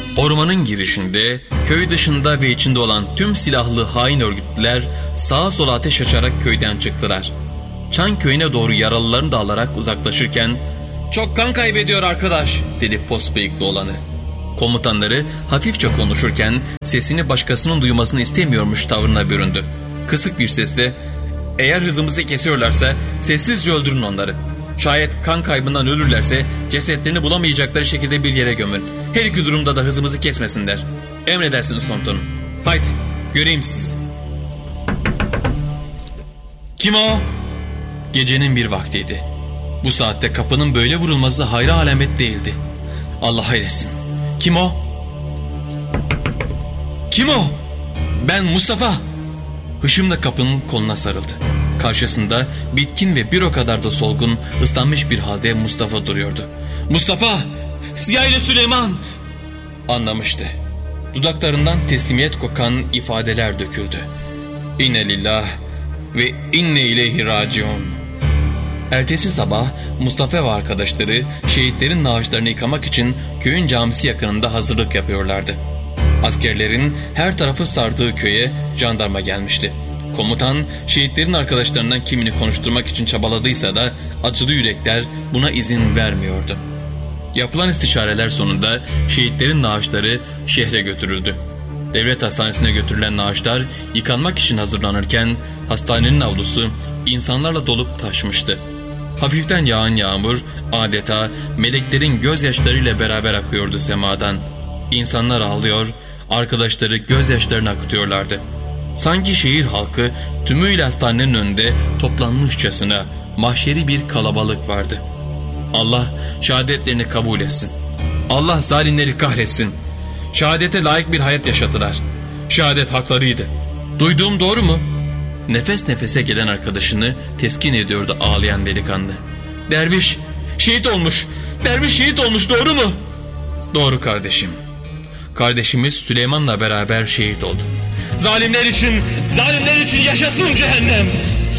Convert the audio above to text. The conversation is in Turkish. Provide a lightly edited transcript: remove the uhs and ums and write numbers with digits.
Ormanın girişinde, köy dışında ve içinde olan tüm silahlı hain örgütler sağa sola ateş açarak köyden çıktılar. Çan köyüne doğru yaralılarını da alarak uzaklaşırken "Çok kan kaybediyor arkadaş," dedi post bıyıklı olanı. Komutanları hafifçe konuşurken sesini başkasının duymasını istemiyormuş tavrına büründü. Kısık bir sesle "Eğer hızımızı kesiyorlarsa sessizce öldürün onları. Şayet kan kaybından ölürlerse cesetlerini bulamayacakları şekilde bir yere gömün. Her iki durumda da hızımızı kesmesinler. Emredersiniz komutanım. Haydi göreyim sizi." "Kim o?" Gecenin bir vaktiydi. Bu saatte kapının böyle vurulması hayra alamet değildi. Allah hayretsin. "Kim o?" "Kim o?" "Ben Mustafa." Hışımla kapının koluna sarıldı. Karşısında bitkin ve bir o kadar da solgun, ıslanmış bir halde Mustafa duruyordu. "Mustafa! Ziya ile Süleyman!" Anlamıştı. Dudaklarından teslimiyet kokan ifadeler döküldü. "İnne lillah ve inne ileyhi raciun." Ertesi sabah Mustafa ve arkadaşları şehitlerin naaşlarını yıkamak için köyün camisi yakınında hazırlık yapıyorlardı. Askerlerin her tarafı sardığı köye jandarma gelmişti. Komutan şehitlerin arkadaşlarından kimini konuşturmak için çabaladıysa da acılı yürekler buna izin vermiyordu. Yapılan istişareler sonunda şehitlerin naaşları şehre götürüldü. Devlet hastanesine götürülen naaşlar yıkanmak için hazırlanırken hastanenin avlusu insanlarla dolup taşmıştı. Hafiften yağan yağmur adeta meleklerin gözyaşlarıyla beraber akıyordu semadan. İnsanlar ağlıyor, arkadaşları gözyaşlarını akıtıyorlardı. Sanki şehir halkı tümüyle hastanenin önünde toplanmışçasına mahşeri bir kalabalık vardı. Allah şehadetlerini kabul etsin. Allah zalimleri kahretsin. Şehadete layık bir hayat yaşadılar. Şehadet haklarıydı. Duyduğum doğru mu? Nefes nefese gelen arkadaşını teskin ediyordu ağlayan delikanlı. "Derviş şehit olmuş. Derviş şehit olmuş, doğru mu?" "Doğru kardeşim. Kardeşimiz Süleyman'la beraber şehit oldu." Zalimler için yaşasın cehennem!"